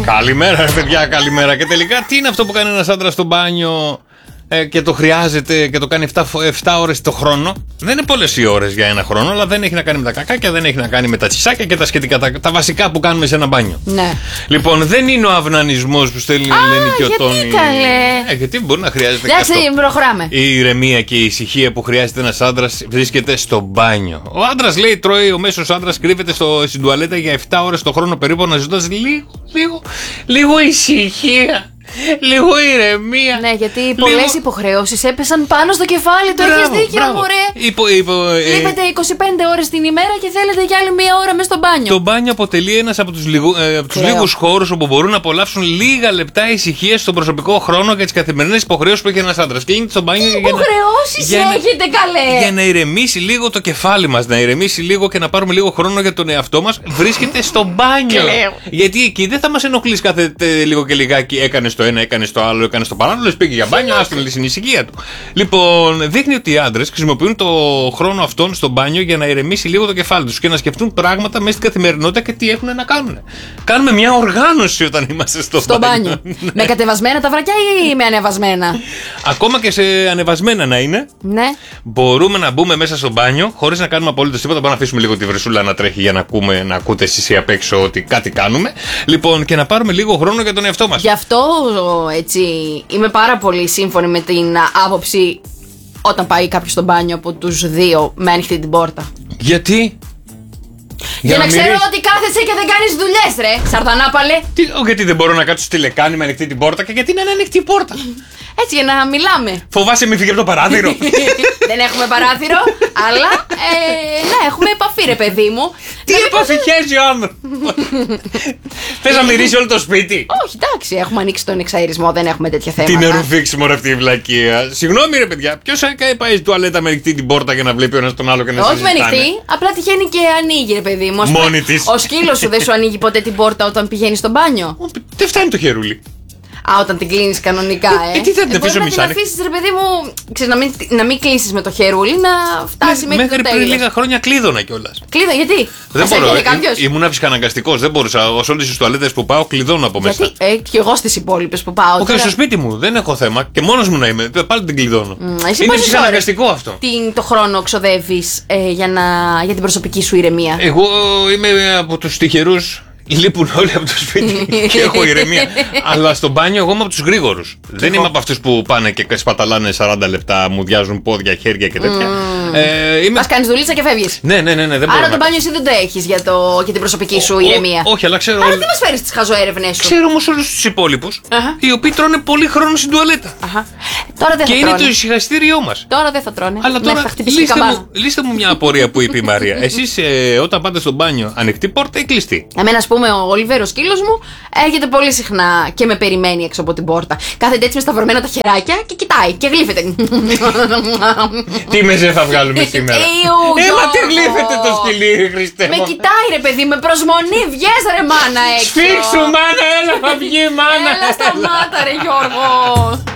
Καλημέρα, παιδιά, καλημέρα. Και τελικά, τι είναι αυτό που κάνει ένας άντρας στο μπάνιο και το χρειάζεται και το κάνει 7 ώρες το χρόνο? Δεν είναι πολλές οι ώρες για ένα χρόνο, αλλά δεν έχει να κάνει με τα κακάκια, δεν έχει να κάνει με τα τσισάκια και τα σχετικά, τα βασικά που κάνουμε σε ένα μπάνιο. Ναι. Λοιπόν, δεν είναι ο αυνανισμός που στέλνει η Ελένη και ο Τόνι. Γιατί καλέ. Γιατί μπορεί να χρειάζεται και αυτό. Προχωράμε. Η ηρεμία και η ησυχία που χρειάζεται ένας άντρας βρίσκεται στο μπάνιο. Ο άντρας, λέει, τρώει, ο μέσος άντρας κρύβεται στην τουαλέτα για 7 ώρες το χρόνο περίπου, αναζητώντας λίγο ησυχία. Λίγο ηρεμία. Ναι, γιατί πολλές υποχρεώσεις έπεσαν πάνω στο κεφάλι του. Έχεις δίκιο, μωρέ. Λείπετε 25 ώρες την ημέρα και θέλετε για άλλη μία ώρα μες στο μπάνιο. Το μπάνιο αποτελεί ένας από τους λίγους χώρους όπου μπορούν να απολαύσουν λίγα λεπτά ησυχία στον προσωπικό χρόνο για τις καθημερινές υποχρεώσεις που έχει ένας άντρας. Κλείνει στο μπάνιο τι υποχρεώσεις έχετε, καλέ. Για να ηρεμήσει λίγο το κεφάλι μας, να ηρεμήσει λίγο και να πάρουμε λίγο χρόνο για τον εαυτό μας, βρίσκεται στο μπάνιο. Γιατί εκεί δεν θα μας ενοχλείς κάθε λίγο και λιγάκι. Έκανε το ένα, έκανε το άλλο, έκανε το παράλληλο, πήγε για μπάνιο, άστον στην ησυχία του. Λοιπόν, δείχνει ότι οι άντρες χρησιμοποιούν το χρόνο αυτόν στο μπάνιο για να ηρεμήσει λίγο το κεφάλι τους και να σκεφτούν πράγματα μέσα στην καθημερινότητα και τι έχουν να κάνουν. Κάνουμε μια οργάνωση όταν είμαστε στο μπάνιο. Με κατεβασμένα τα βρακιά ή με ανεβασμένα? Ακόμα και σε ανεβασμένα να είναι. Ναι. Μπορούμε να μπούμε μέσα στο μπάνιο χωρίς να κάνουμε απολύτως τίποτα. Μπορούμε να αφήσουμε λίγο τη βρεσούλα να τρέχει για να ακούτε εσείς απ' έξω ότι κάτι κάνουμε. Λοιπόν, και να πάρουμε λίγο χρόνο για τον εαυτό μας. Γι' αυτό έτσι είμαι πάρα πολύ σύμφωνη με την άποψη όταν πάει κάποιος στο μπάνιο από τους δύο με ανοιχτή την πόρτα. Γιατί? Για να ξέρω ότι κάθεσαι και δεν κάνεις δουλειές, ρε σαρδανάπαλε. Γιατί δεν μπορώ να κάτσω στη λεκάνη με ανοιχτή την πόρτα και γιατί είναι ανοιχτή η πόρτα? Έτσι για να μιλάμε. Φοβάσαι μη φύγει από το παράθυρο. Δεν έχουμε παράθυρο, αλλά να έχουμε επαφή, ρε παιδί μου. Τι επαφή χέζει ο άνθρωπος? Θες να μυρίσει όλο το σπίτι? Όχι, εντάξει, έχουμε ανοίξει τον εξαερισμό, δεν έχουμε τέτοια θέματα. Τι νεροφίξη μωρέ αυτή η βλακεία. Συγγνώμη ρε παιδιά, ποιος πάει στην τουαλέτα με ανοιχτή την πόρτα για να βλέπει ο ένας τον άλλο και να συζητάνε? Όχι με ανοιχτή, απλά τυχαίνει και ανοίγει, ρε παιδί μου. Μόνη της. Ο σκύλος σου δεν σου ανοίγει ποτέ την πόρτα όταν πηγαίνει στο μπάνιο? Δεν φτάνει το χερούλι. Όταν την κλείνεις κανονικά, τι θα την αφήσω μισά? Να την αφήσεις, ρε παιδί μου, ξέρεις, να μην κλείσεις με το χερούλι, να φτάσει μέχρι το τέλος. Μέχρι πριν λίγα χρόνια κλείδωνα κιόλας. Κλείδωνα, γιατί? Δεν μπορώ. Ήμουν ψυχαναγκαστικός. Δεν μπορούσα. Σε όλες τις τουαλέτες που πάω, κλειδώνω από μέσα. Γιατί? Και εγώ στις υπόλοιπες που πάω. Όχι, στο σπίτι μου δεν έχω θέμα. Και μόνος μου να είμαι. Πάλι την κλειδώνω. Είναι ψυχαναγκαστικό αυτό. Το χρόνο ξοδεύεις για την προσωπική σου ηρεμία? Εγώ είμαι από τους τυχερούς. Λείπουν όλοι από το σπίτι και έχω ηρεμία. Αλλά στο μπάνιο εγώ είμαι από τους γρήγορους. Δεν είμαι από αυτούς που πάνε και σπαταλάνε 40 λεπτά, μου διάζουν πόδια, χέρια και τέτοια. Μας κάνεις δουλίτσα και φεύγεις. Ναι, δεν μπορώ. Άρα το μπάνιο εσύ δεν το έχεις για την προσωπική σου ηρεμία. Όχι, αλλά ξέρω. Άρα τι μας φέρεις τις χαζοέρευνες σου? Ξέρω όμως όλους τους υπόλοιπους οι οποίοι τρώνε πολύ χρόνο στην τουαλέτα. Τώρα δεν θα και είναι το ησυχαστήριό μας. Τώρα δεν θα τρώνε. Αλλά τώρα λύστε μου μια απορία που είπε η Μαρία. Εσείς όταν πάτε στο μπάνιο, ανοιχτή πόρτα ή κλειστή? Εμένα, ας πούμε, ο Ολιβέρο, σκύλος μου, έρχεται πολύ συχνά και με περιμένει έξω από την πόρτα. Κάθεται έτσι με σταυρωμένα τα χεράκια και κοιτάει και γλύφεται. Τι μεζέ θα βγάλουμε σήμερα? Μα τι γλύφεται το σκυλί, Χριστέ μου? Με κοιτάει, ρε παιδί, με προσμονή. Βγες, ρε μάνα, έξω. Σφίξου, μάνα, έλα, θα βγει, μάνα. Έλα, σταμάτα, ρε Γιώργο.